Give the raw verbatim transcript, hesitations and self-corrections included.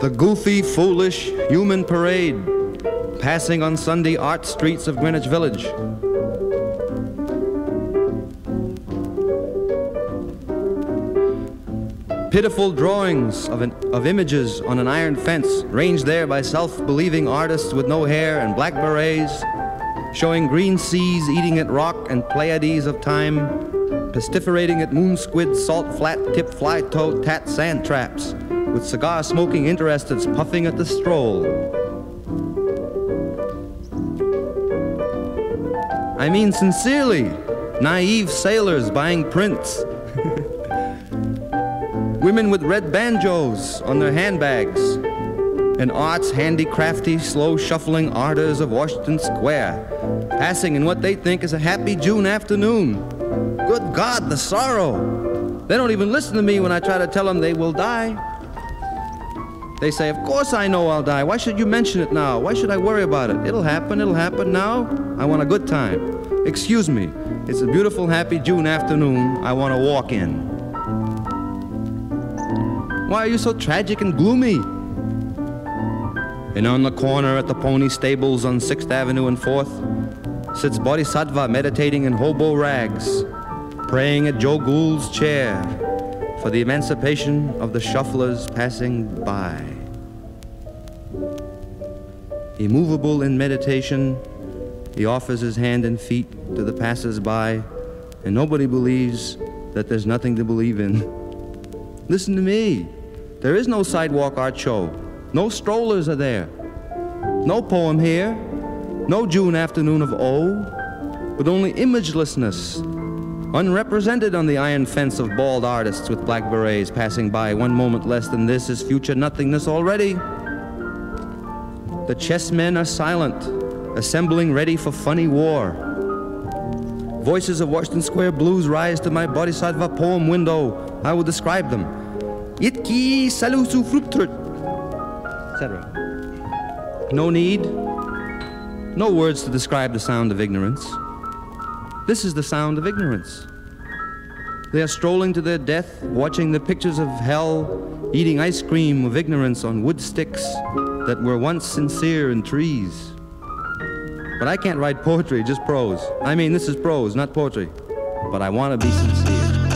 The goofy, foolish human parade passing on Sunday art streets of Greenwich Village. Pitiful drawings of, an, of images on an iron fence ranged there by self-believing artists with no hair and black berets, showing green seas eating at rock and Pleiades of time, pestiferating at moon squid, salt flat tip fly toad tat sand traps, with cigar smoking interesteds puffing at the stroll. I mean sincerely, naive sailors buying prints. Women with red banjos on their handbags, and art's handy-crafty, slow-shuffling ardors of Washington Square, passing in what they think is a happy June afternoon. Good God, the sorrow! They don't even listen to me when I try to tell them they will die. They say, of course I know I'll die. Why should you mention it now? Why should I worry about it? It'll happen, it'll happen now. I want a good time. Excuse me, it's a beautiful, happy June afternoon I want to walk in. Why are you so tragic and gloomy? And on the corner at the Pony Stables on sixth Avenue and fourth sits Bodhisattva meditating in hobo rags, praying at Joe Gould's chair for the emancipation of the shufflers passing by. Immovable in meditation, he offers his hand and feet to the passers-by, and nobody believes that there's nothing to believe in. Listen to me. There is no sidewalk art show. No strollers are there. No poem here. No June afternoon of O, but only imagelessness, unrepresented on the iron fence of bald artists with black berets passing by. One moment less than this is future nothingness already. The chessmen are silent, assembling ready for funny war. Voices of Washington Square blues rise to my Bodhisattva poem window. I will describe them. Itki salusu frukturt, et cetera. No need, no words to describe the sound of ignorance. This is the sound of ignorance. They are strolling to their death, watching the pictures of hell, eating ice cream of ignorance on wood sticks that were once sincere in trees. But I can't write poetry, just prose. I mean, this is prose, not poetry. But I want to be sincere.